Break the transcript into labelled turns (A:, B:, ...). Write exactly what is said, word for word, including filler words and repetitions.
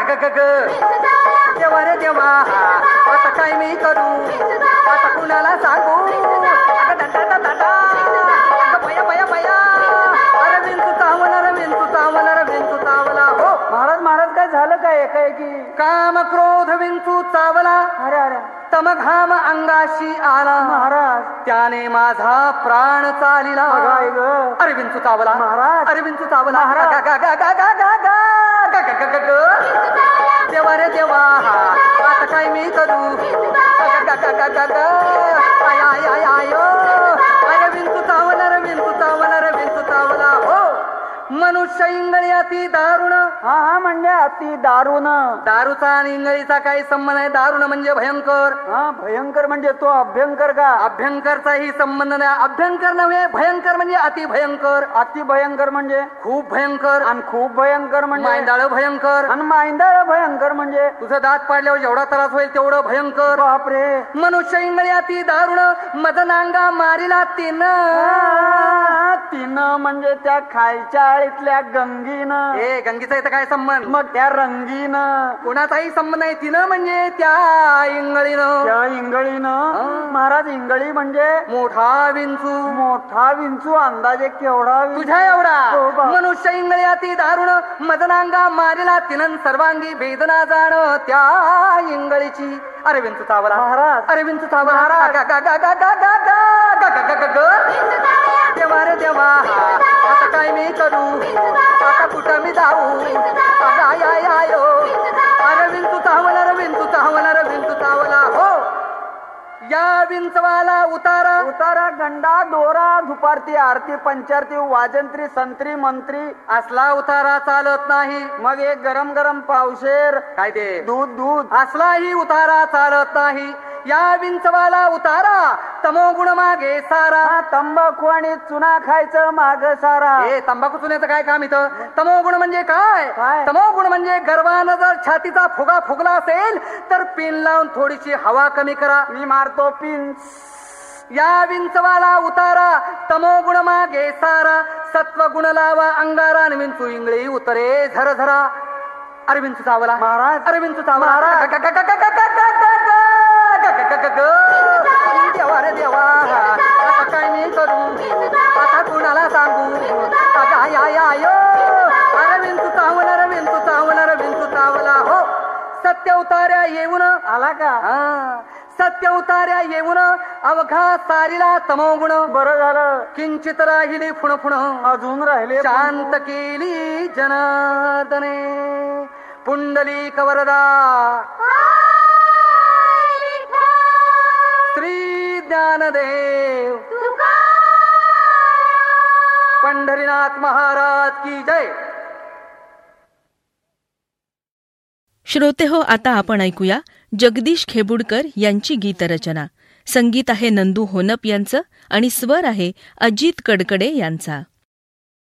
A: देवा रे देवा आता काय मी करू आता कुणाला सांगू बया बया बया अरे विंचू चावला रे विंचू चावला रे विंचू चावला हो
B: महाराज महाराज काय झालं काय एकाएकी
A: काम क्रोध विंचू चावला
B: अरे अरे
A: तम घाम अंगाशी आला
B: महाराज
A: त्याने माझा प्राण चालिला अरे विंचू चावला
B: महाराज
A: अरे विंचू चावला
B: महाराज
A: देवा रे देवा आता काय मी करू आय आय आय आयो अरे विंचू चावला रे विंचू चावला रे विंचू चावला हो मनुष्य इंगळी अति दारुण
B: हा हा म्हणजे अति दारुण
A: दारूचा आणि इंगळीचा काही संबंध आहे दारुण म्हणजे भयंकर
B: हा भयंकर म्हणजे तो अभ्यंकर का
A: अभ्यंकरचाही संबंध नाही अभ्यंकर नव्हे भयंकर म्हणजे अति भयंकर
B: अति भयंकर म्हणजे
A: खूप भयंकर
B: आणि खूप भयंकर म्हणजे
A: मांदाळ भयंकर
B: आणि मांदाळ भयंकर म्हणजे
A: तुझं दात पाडल्यावर जेवढा त्रास होईल तेवढं भयंकर
B: बापरे
A: मनुष्य इंगळी अति दारुण मदनांगा मारिला तीन
B: तिनं म्हणजे त्या खालच्या आळीतल्या गंगीनं
A: ए गंगीचा इथं काय संबंध
B: मग त्या रंगीनं
A: कोणाचाही संबंध नाही तिनं म्हणजे त्या इंगळीनं
B: त्या इंगळीनं महाराज इंगळी म्हणजे
A: मोठा विंचू
B: मोठा विंचू अंदाजे केवढा
A: तुझ्या एवढा मनुष्य इंगळी अति दारुण मदनांगा मारिला तिनं सर्वांगी वेदना जाण त्या इंगळीची अरे विंचू चावला
B: महाराज
A: अरे विंचू चावला देवा रे देवा आता काय मी करू आता कुठं मी जाऊ आय आय आयो अरे विंचू चावला रे विंचू चावला रे विंचू चावला हो या विंचवाला उतारा
B: उतारा गंडा दोरा दुपारती आरती पंचारती वाजंत्री संत्री मंत्री
A: असला उतारा चालत नाही
B: मग एक गरम गरम पावशेर
A: काय ते
B: दूध दूध
A: असलाही उतारा चालत नाही या विंचवाला उतारा तमोगुण मागे सारा
B: तंबाखू आणि चुना खायचं माग सारा
A: हे तंबाखू चुन्याचं काय काम इथं तमोगुण म्हणजे काय तमोगुण म्हणजे गर्वानं जर छातीचा फुगा फुगला असेल तर पिन लावून थोडीशी हवा कमी करा
B: मी मारतो पिन
A: या विंचवाला उतारा तमोगुण मागे सारा सत्वगुण लावा अंगारा आणि विंचू इंगळी उतरे झर झरा अरे विंचू चावला
B: महाराज
A: अरे विंचू चावला देवा रे देवा आता काय मी करू आता कुणाला सांगू आय आय आयो अरे विंचू चावला रे विंचू चावला रे विंचू चावला हो सत्य उतार्या येऊन
B: आला का
A: हा सत्य उतार्या येऊन अवघा सारीला तमोगुण
B: बरं झालं
A: किंचित राहिली फुण फुण
B: अजून राहिले
A: शांत केली जनार्दने पुंडलिक वरदा श्री ज्ञानदेव पंढरीनाथ महाराज की जय.
C: श्रोतेहो, आता आपण ऐकूया जगदीश खेबुडकर यांची गीतरचना. संगीत आहे नंदू होनप यांचं आणि स्वर आहे अजित कडकडे यांचा.